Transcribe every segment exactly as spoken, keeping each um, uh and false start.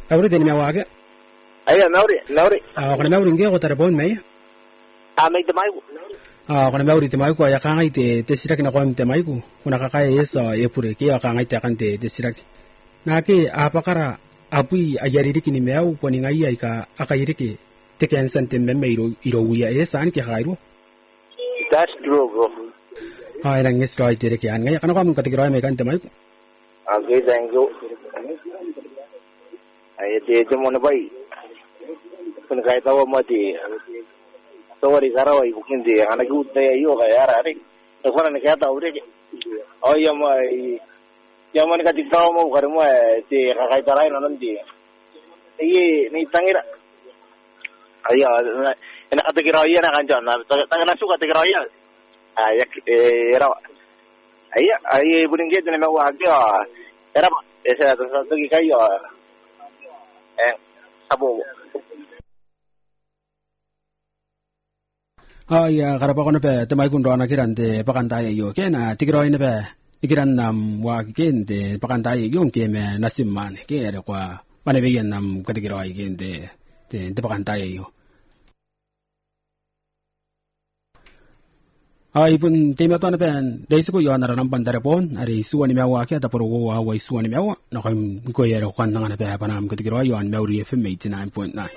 Mauri de Miawage? Aya, Mauri, Mauri. Ah, when Mauri Gil, what are born May? I make the mic. Ah, when Mauri de Maiko, I can't eat the Sirak and Home de Maiku, when I is or Epuriki, I can't take the Sirak. Naki, Apakara, Api, a Yariki Mel, when in Ayaka, Akayiki, take and send them Memero, Iroia, yes, and Kihairu. That's true, bro. I don't get right, Derek, and I can't come to the Rime and the Maiku. Okay, thank you. I did them on the way. When I thought about the story, Garawa, you can see, and a good day, you are at it. The one and the cat already. Oh, yeah, my Yaman got the Tom of Garma, the Haitai on the Ye, Nitangira. Aya, and at the Giroya and John, Tanasuka the Giroya. I I wouldn't get in a Wagga. It's a Sasuki and Sabo. Oh, yeah, Garabon, the Maikundana Kiran, the Pakandai, you can, Tigro in the bear. Ikiran wag again, the Pakandai, you came Nasim man, Keraqua, Manavian, Categori again, the the Pakandai. I pun Timotona Ben, they go on a rampandarapon, are Suani Mawaka, the Poro, away Suani Mawa, no, I'm going to one on a Panam Categori on Maori F M eighty-nine point nine.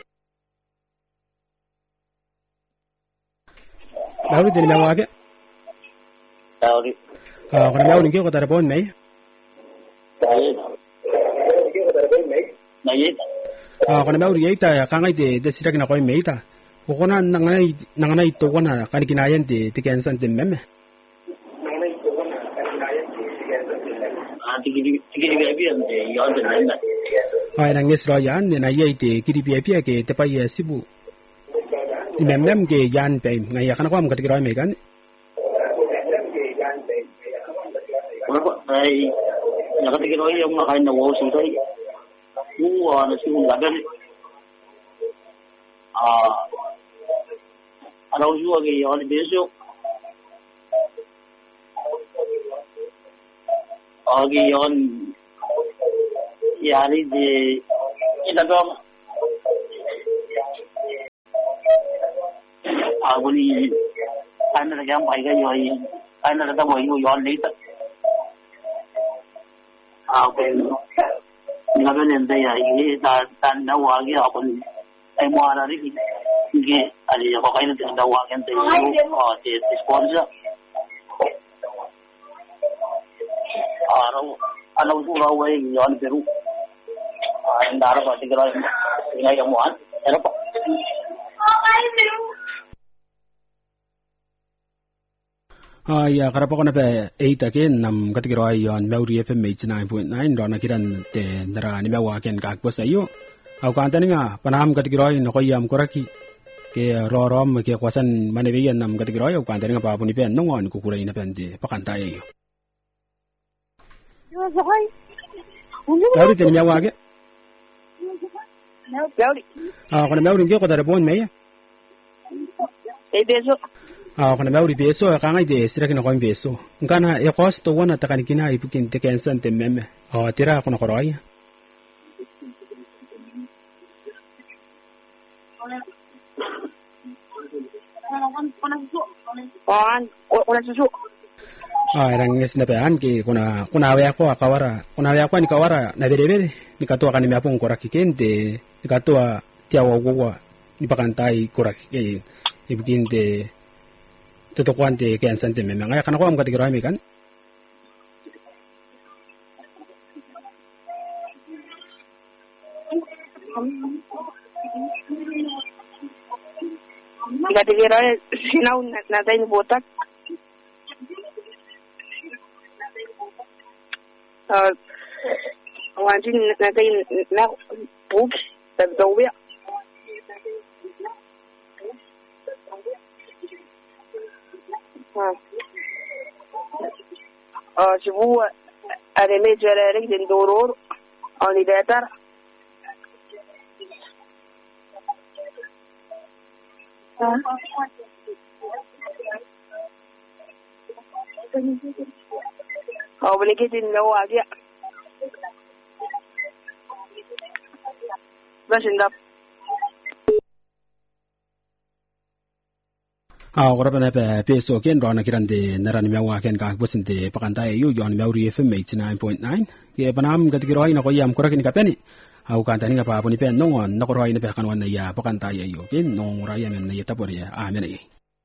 Maori de Mawaka? Maori. Ah, when Maori give what a bone may? Ah, when Maori ate, I can't eat the second of Meta. Kukuna nanganay nanganay ito ko na kaniginayan di tikensan din meme. Ah, tigiri tigiri gabi ang yon din na. Ay nangis ro yan ni nayay ti kiripi api ke tepay Cebu. Imemem ke yan pe ngaya kana ko am katigiro megan. Wala ay nakatigiro yung makain na wo sutay. Uwa na siung gabi. Ah Ano yung agi yon beso agi yon yari de itagam aguni ana na jam baiga yoy ana na tamo yo yon lita aben ngaben ende ya ini ta tan na wagi akon ay mo ara ri ke ali ko kayo ng dawagan tayo o the sponsor araw alaw sura way yon Peru ang daro pa tigara ngayon mo an ano pa Ah, ya karapa ko na pa eight again nam katigiro ay yon Maori F M eighty-nine point nine ro na kiran te nara ni mawaken kakbos ayo au kanta nga panam katigiro ay nakoyam koraki ke rorom ke kwasan manavian nam katigiro ay kanta nga pa puni pen nongon kukuray na pen di pakanta ayo. Maori te ni mawage? Maori. Ah, kana Maori ngi ko dara bon may? Eh beso. Ah, kana Maori beso ka ngai de sira kina ko beso. Ngana e costo wana takanikina ipukin te kensan te meme. Ah, tira ko na koroy. On, ona susu. Ah, erang nges na pean ki kuna kuna aya ko akawara. Kuna aya ko ni kawara na bere ni katua kan mi apong koraki kente, ni katua tiawa gowa ni pakantai koraki e ibukin te tutukuan te kensan te meme. Ngaya kana ko am katigiro mi kan. Katigiro sinaw natin botak. Uh, wanjin natin na bug sa dawya. Ah, sibu ada meja lerek din doror on idatar. Oh, boleh kita nawa dia. Basindap. Ah, ora bana pe peso ken rona kirande narani mewa ken ka businte pakanta yu yon meuri F M eighty-nine point nine ke banam gatigiroi na ko yam kora kin kapeni au kanta ni pa puni pen nongon na ko roi na pe kanwan na ya pakanta yu ken nong ra ya men na yeta por ya a men ye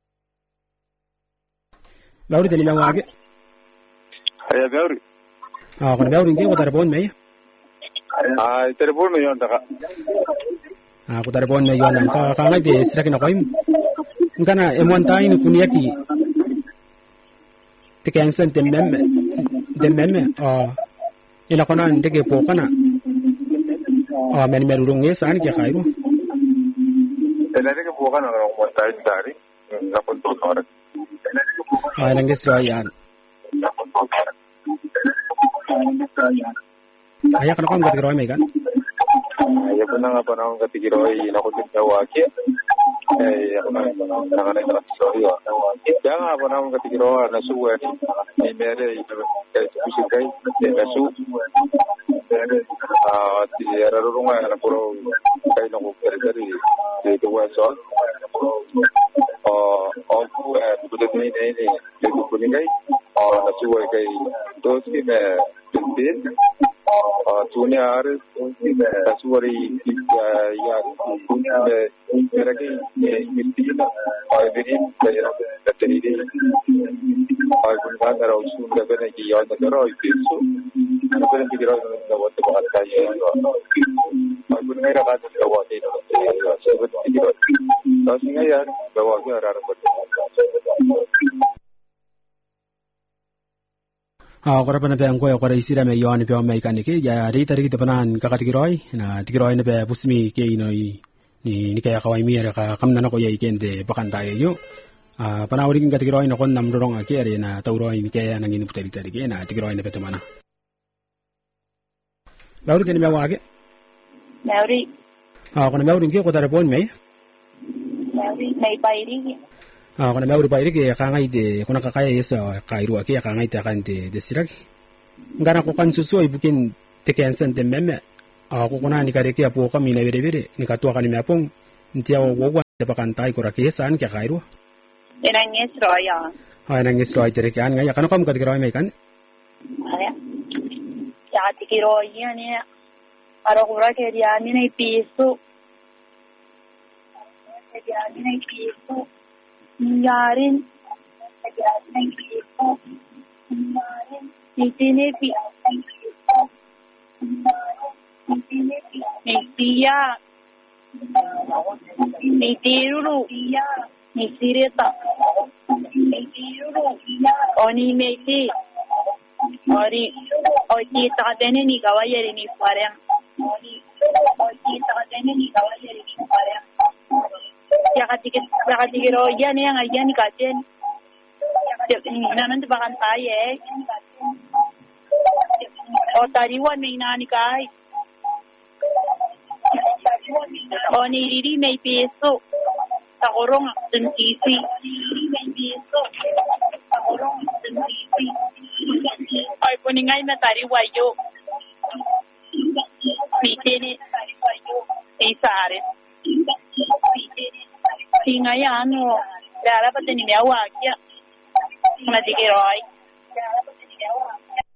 meuri teni mewa ke ya meuri ah ko meuri ke ko tarbon me ah telepon me yon ta ah ko tarbon me yon ka ka ngai de sira kin ko im ngana emontai ni kuniaki tikensen temmemme demmemme a ila kona ndege pokana a men merurung e san ke khairu ela ndege pokana ro montai dari na kon to tora a nange srayan aya kana kon gatigro me kan ya puna ngapa na ngati giroi na ko tindawa ke eh ako na na na na sorry wa jangan apa nama ngati giroi na suwe ni mere ke kusi kai na su ah ti era runga na puro kai na ko kere de de wa so oh oh ku de ni ni ni de ku ni kai oh na suwe kai dos ki me tin dunia harus kasuari ya ya dunia mereka ini mungkin ada ini saya terjadi ada pun ada orang sudah pernah kian negara itu ada pun negara negara waktu bahasa ya ada pun negara bahasa Jawa itu sebut negara tapi ya Jawa itu ada orang ah kora bana pe angko kora isira me yon pe me kanike ya ri tari ki tapanan ka katigiroi na tigiroi ne pe busmi ke inoi ni ni kaya kawai mi era ka kamna na ko yai kende pakanta yo ah pana uri kin katigiroi na kon nam dorong ake are na tauroi ni kaya nangin putari tari ke na tigiroi ne pe tamana lauri teni me wage Mauri. ah kona mauri ke ko tare pon me Mauri may pairi. ah kona mauri pairi ke ka ngai de kona ka kaya yesa kairu ake ka ngai ta kan de de sirak ngana ko kan susu ibukin te kensen de meme ah ko kona ni kare ke apo ka mina vere vere ni ka to ka ni mapong ntia wo wo de pakantai ko ra ke san ke kairu Enang Israya. ah nang istoi tere kan ngai kana kam ka de me kan Aya. Ya tikiro yani aro kura ke dia ni nei piso. Dia ni nei piso. Yarin. Dia ni nei piso. Yarin. Nitine pi. Nitine pi. Nitia. Nitiruru. Nisireta. Nitiruru. Oni meti. Ori, oi ta dene ni kawayeri ni parem. Ori, oi ta dene ni kawayeri ni parem. Ya katik, ya katik ro ya ni ang ya ni katen. Nanan bakan taye. O tariwan may nani kai. O ni riri may peso. Takorong ang tisi. Riri may peso. Takorong ang tisi. Ay puningay na tariwayo. Pitini tariwayo. Isare. Tingay ano. Dara pa tini miawag ya. Matikiroy. Dara pa tini miawag.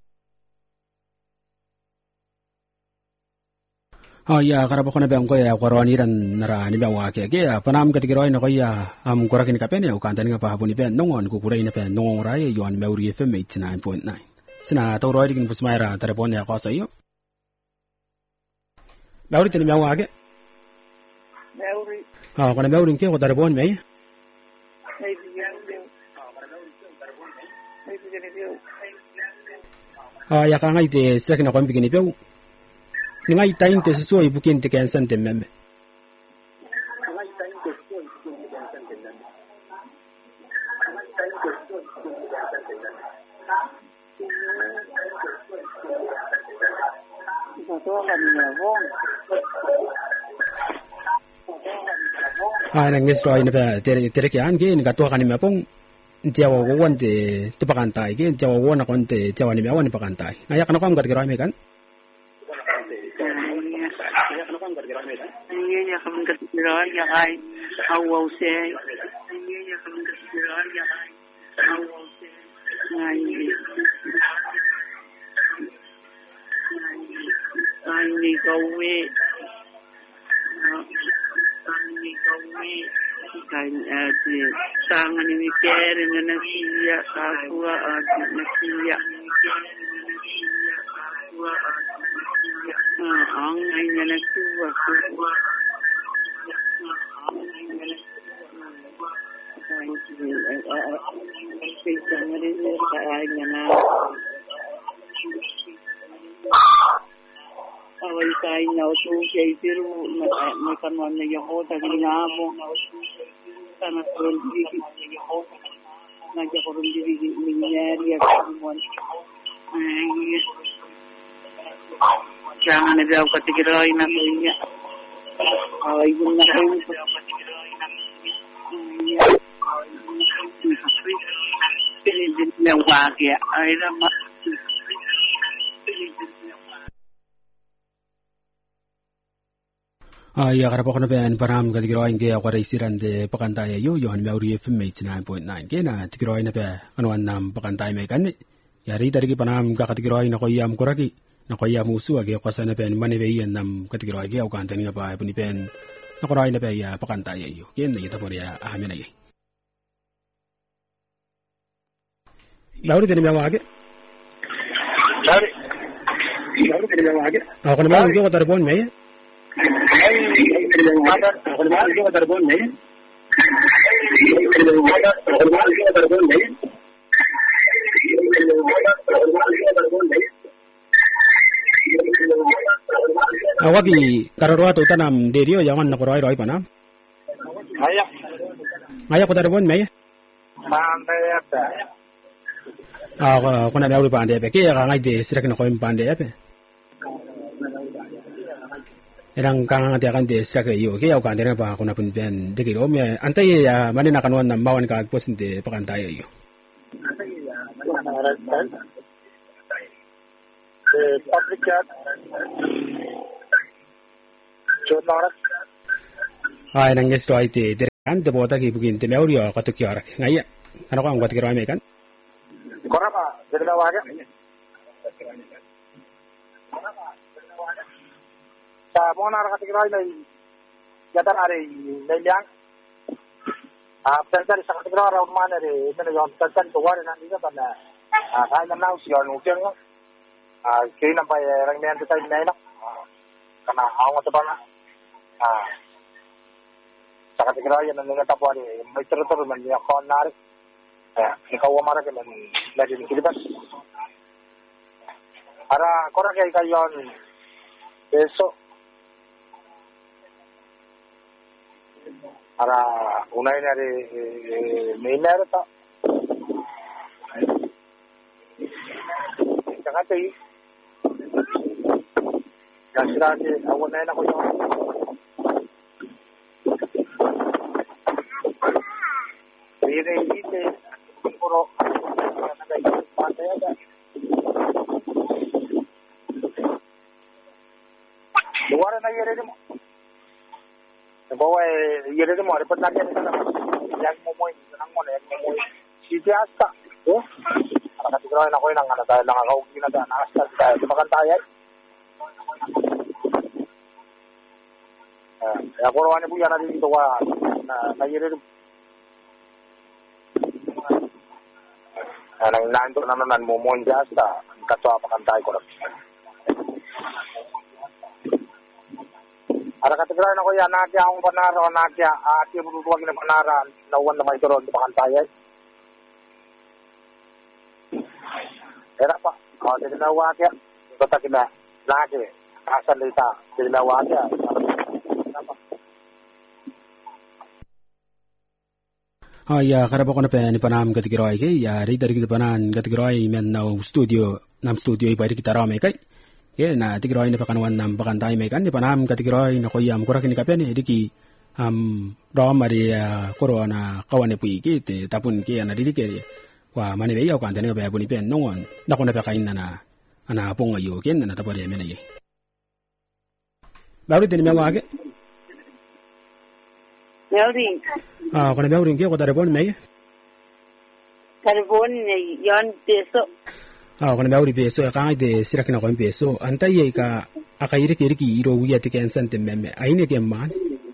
ah ya karabo kona be angko ya koroni ran nara ni mewa ke ke panam katigiroi na ko ya am korakin ka pen ya ukanta ni pa habuni pen nongon ku kurai na pen nongon ra ye yon meuri F M eighty-nine point nine sina tauroi kin pusmaira tarapon ya ko sayo meuri teni mewa ke Mauri. ah kona meuri ke ko tarapon me ah ya ka ngai te sekna ko mbigini pe ngai tain te so ibukin te kensan te meme ah nang ngesro ina pa tere tere ke an ge ni gato kan me pong tiawa wo won te te pakantai ge tiawa wo na kon te tiawa ni me won pakantai ngaya kana ko am gat gira me kan Iya ya kamu ketiduran ya kai. Awau se. Iya ya kamu ketiduran ya kai. Awau se. Ngai. Ani kawe. Ani kawe. Kai ati sangan ini kere na siya kakua ati na siya. Ang ay na nagtuwa kuwa. Kita ngeri ay na. Awal kay na usu kay pero may kanwan na yaho tagi nga mo. Kana ron digi yaho. Nagya ko ron digi minyari at kumon. Ay jangan ada aku tigirai nak punya. Awak ibu nak punya. Ini jenis mewah ya. Ada mak. Ay karapok na ben param ka tigirai nge ako reisiran de pakantaya yo yohan Maori F M eighty-nine point nine ke na tigirai na be anuan nam pakantay may kan. Yari dari panam ka tigirai na ko yam kuraki. Nakoya musu age kwasa na pen manebe yan nam katigiro age au kanta ni pa puni pen nakorai na pe ya pakanta ya yo ken ni tapor ya ahamena ye Lauri teni mewa age Lauri Lauri teni mewa age ako na ma ngi ko tarbon me ay ako na ma ngi ko tarbon me ako na ma ngi ko tarbon me awagi kararwa to tanam derio yawan na koroi roi panam aya aya ko tarbon me pande apa ah ko na mewa pande pe ke ga ngai de sirak na ko pande pe erang kang ate kan de sirak yo ke yaw kan de ba ko na pun ben de ro me antai ya mani na kanwan na mawan ka posin de pakanta yo public chat Jonara. Ay nang gusto ay te diran de bota ki bugin te meorio ka to kiara. Ngaya. Ano ko ang wat kira me kan? Korapa, jadi lawaga. Sa monar ka tikira ay yatar ari nailang. Ah, tantan sa tikira ra man ari ito yung tantan to wala na dito na. Ah, kaya na now siya no kaya. Ah, kaya na pa rang men to tayo na ina. Kana ako to ba na. Ah, sa katigara yan ang nangatapo ari may turo-turo man niya kon nari eh ikaw amara ka man lagi ni kilibas ara kora kay kayon eso ara unay nari may nari ta kakatay kasirati awan na yun ako yung Ini ini puro pantai ada. Luar na yere mo. Bawa yere mo repot na yan na. Yang mo mo nang mo na mo. Siti asta. Oh. Para siguro na ko nang ana dahil nakakaugi na daan asta dahil sa pakantayan. Eh, ako ro ani buya na dito wa na na yere nang nando na naman mumonja sa katwa pakantay ko rin. Ara katigran ako yan, naki akong panara o naki ati bututuwag na panara na uwan na may turon sa pakantay. Era pa, o di ginawa kaya, ito ta kina, naki, kasan lita, di ginawa kaya. Ah ya karabo ko na pe ni panam katigiroy ke ya ri dari kita panan katigiroy men na studio nam studio i pari kita rame kai ke na tigiroy na pakanwan nam pakantay me kan ni panam katigiroy na ko yam kurak ni kapen diki am ro mari corona kawane pui ke te tapun ke na diri ke wa mani be ya kan tane be buni pen nongon na ko na pe kain na ana ponga yo ken na tapore me na ye Baru din mewa ake. Meuring. Ah, kana meuring ke ko telepon me. Telepon ne yon peso. Ah, kana meuri peso ka ai de sira kina ko peso. Anta ye ka akairi ke riki iro wiya te ken sante meme. Aine ke man.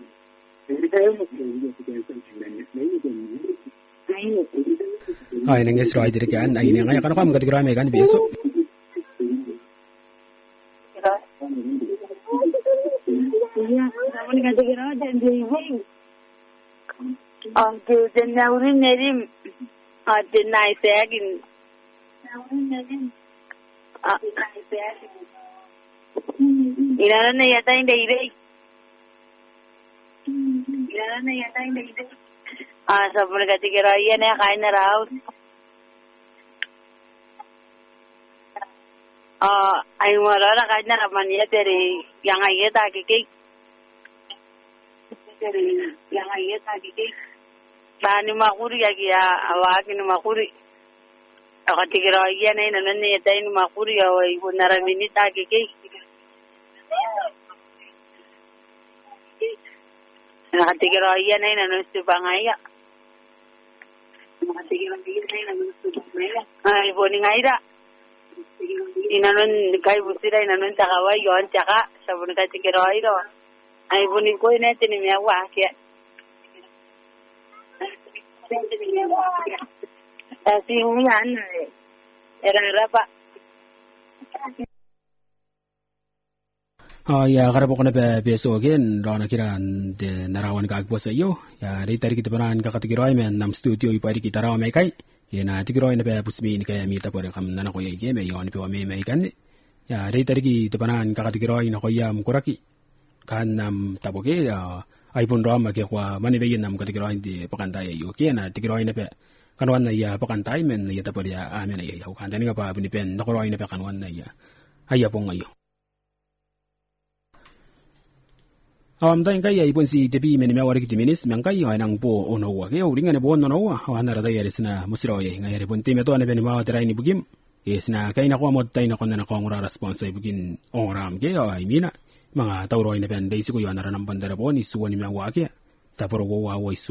Ai nenge sira dire kan aine ngai kana ko am gati gra me kan peso. Iya, namun kata kira dan dia Ang the naurin nerim at the nice egin. Naurin nerim at nice egin. Inara na yata yung day-day. Inara na yata yung day-day. Ah, sabi na katikira, yan na kain na raw. Ah, ay wala na kain na raman niya, pero yung ayat agikik. Yang ayat agikik. Bani makuri ya kia awaki ni makuri. Ako tikira iya na ina nani yata ni makuri ya wa ibu naramini taki kei. Ako tikira iya na ina nani subangaya. Ako tikira iya na ina nani subangaya. Ah, ibu ni ngaira. Ina nani kai busira ina nani takawa yon chaka. Sabun ka tikira iya. Ah, ibu ni ko ina tini miya wakia. Así un año era rapa. Ah, ya karabo ko na be beso again. Rana kiran de narawan ka agbosa yo. Ya ri tari kita banan ka katigiroy men nam studio ipari kita rawa me kai. Ya na tigiroy na be busmi ni kaya mita pore kam nana ko ye me yon pe wa me me kan. Ya ri tari kita banan ka katigiroy na ko ya mukuraki. Kan nam taboke ya ay pun rama ke kwa mani be nam katigiroy di pakantay yo. Kaya na tigiroy na pe kanwan na ya pakantay men ya tapor ya amen ya ya kan tani ka pa bunipen nakoroy na pe kanwan na ya. Ay po ngayo. Awam tayo kaya ipon si Depi menimawari kiti minis mangkay ay nang po ono wa kaya uringan na po ono wa awan na ratay yaris na musiro ay ngay ripon tim ito na benimawa tiray ni bugim yes na kay nakuha mo tayo na kung na nakuha ngura response ay bugin ongram kaya ay mina mga tauroy na pen basic ko yun na ranang bandara po ni suwan ni mga wakya tapos wawa isu